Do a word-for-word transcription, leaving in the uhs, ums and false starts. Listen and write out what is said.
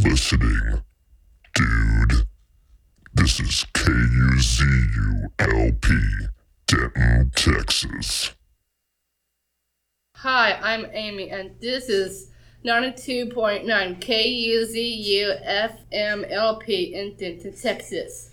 listening, dude. This is K U Z U L P, Denton, Texas. Hi, I'm Amy, and this is ninety-two point nine K U Z U F M L P in Denton, Texas.